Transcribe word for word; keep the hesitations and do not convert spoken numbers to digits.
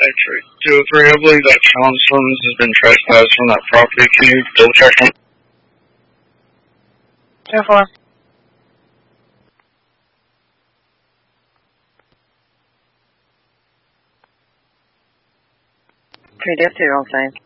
Entry two oh three, I believe that Sean Swims has been trespassed from that property. Can you double check him? two four. Three death, zero same.